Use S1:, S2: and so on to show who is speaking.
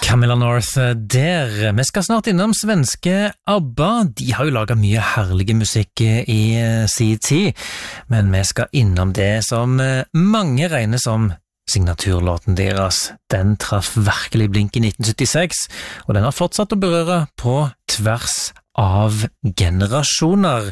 S1: Camilla North der. Vi skal snart innom svenske ABBA. De har jo laget mye herlige musikk i sin tid, men vi skal innom det som mange regner som signaturlåten deres. Den traff virkelig blink i 1976, og den har fortsatt å berøre på tvers av generasjoner.